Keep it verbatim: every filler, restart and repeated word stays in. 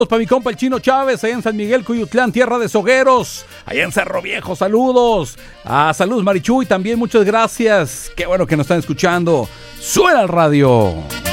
Para mi compa el Chino Chávez, allá en San Miguel, Cuyutlán, tierra de Sogueros, allá en Cerro Viejo, saludos. Ah, saludos Marichuy, también muchas gracias. Qué bueno que nos están escuchando. Suena el radio.